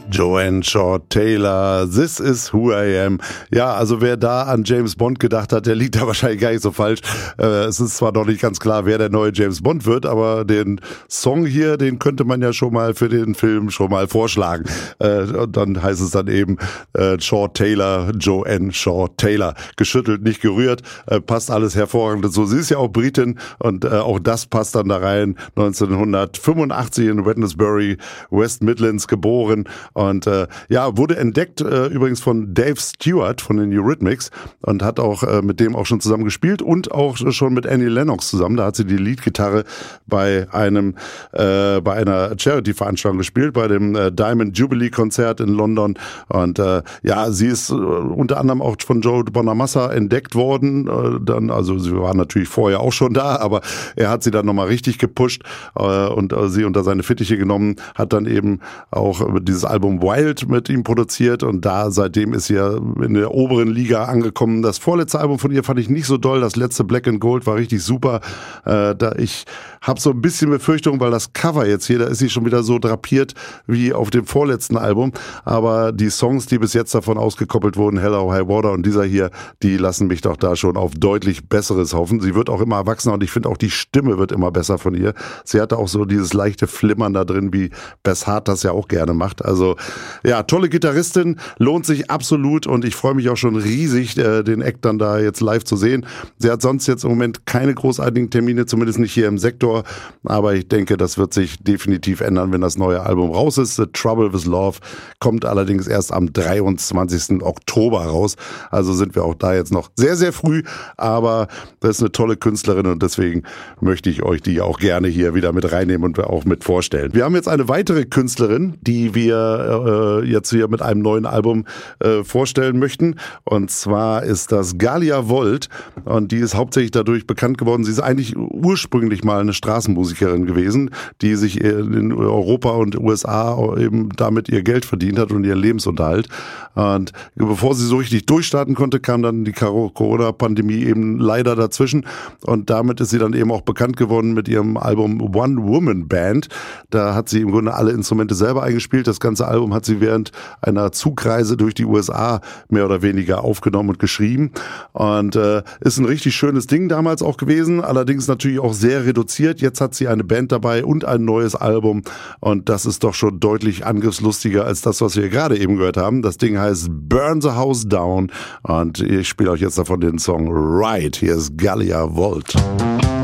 Joanne Shaw Taylor, This is who I am. Ja, also wer da an James Bond gedacht hat, der liegt da wahrscheinlich gar nicht so falsch. Es ist zwar noch nicht ganz klar, wer der neue James Bond wird, aber den Song hier, den könnte man ja schon mal für den Film schon mal vorschlagen. Und dann heißt es dann eben Shaw Taylor, Joanne Shaw Taylor. Geschüttelt, nicht gerührt, passt alles hervorragend. So, sie ist ja auch Britin und auch das passt dann da rein. 1985 in Wednesbury, West Midlands geboren. Und wurde entdeckt übrigens von Dave Stewart von den Eurythmics und hat auch mit dem auch schon zusammen gespielt und auch schon mit Annie Lennox zusammen. Da hat sie die Leadgitarre bei einer Charity-Veranstaltung gespielt, bei dem Diamond Jubilee-Konzert in London. Und sie ist unter anderem auch von Joe Bonamassa entdeckt worden. Also sie war natürlich vorher auch schon da, aber er hat sie dann nochmal richtig gepusht und sie unter seine Fittiche genommen, hat dann eben auch dieses Album Wild mit ihm produziert und seitdem ist sie ja in der oberen Liga angekommen. Das vorletzte Album von ihr fand ich nicht so doll, das letzte Black and Gold war richtig super. Ich habe so ein bisschen Befürchtung, weil das Cover jetzt hier, da ist sie schon wieder so drapiert wie auf dem vorletzten Album, aber die Songs, die bis jetzt davon ausgekoppelt wurden, Hell or High Water und dieser hier, die lassen mich doch da schon auf deutlich Besseres hoffen. Sie wird auch immer erwachsener und ich finde auch die Stimme wird immer besser von ihr. Sie hatte auch so dieses leichte Flimmern da drin, wie Bess Hart das ja auch gerne macht. Also ja, tolle Gitarristin, lohnt sich absolut und ich freue mich auch schon riesig, den Act dann da jetzt live zu sehen. Sie hat sonst jetzt im Moment keine großartigen Termine, zumindest nicht hier im Sektor, aber ich denke, das wird sich definitiv ändern, wenn das neue Album raus ist. The Trouble with Love kommt allerdings erst am 23. Oktober raus, also sind wir auch da jetzt noch sehr, sehr früh, aber das ist eine tolle Künstlerin und deswegen möchte ich euch die auch gerne hier wieder mit reinnehmen und auch mit vorstellen. Wir haben jetzt eine weitere Künstlerin, die wir jetzt hier mit einem neuen Album vorstellen möchten. Und zwar ist das Galia Volt und die ist hauptsächlich dadurch bekannt geworden. Sie ist eigentlich ursprünglich mal eine Straßenmusikerin gewesen, die sich in Europa und USA eben damit ihr Geld verdient hat und ihren Lebensunterhalt. Und bevor sie so richtig durchstarten konnte, kam dann die Corona-Pandemie eben leider dazwischen und damit ist sie dann eben auch bekannt geworden mit ihrem Album One Woman Band. Da hat sie im Grunde alle Instrumente selber eingespielt. Das ganze Album hat sie während einer Zugreise durch die USA mehr oder weniger aufgenommen und geschrieben und ist ein richtig schönes Ding damals auch gewesen, allerdings natürlich auch sehr reduziert. Jetzt hat sie eine Band dabei und ein neues Album und das ist doch schon deutlich angriffslustiger als das, was wir gerade eben gehört haben. Das Ding heißt Burn the House Down und ich spiele euch jetzt davon den Song Ride. Hier ist Galia Volt.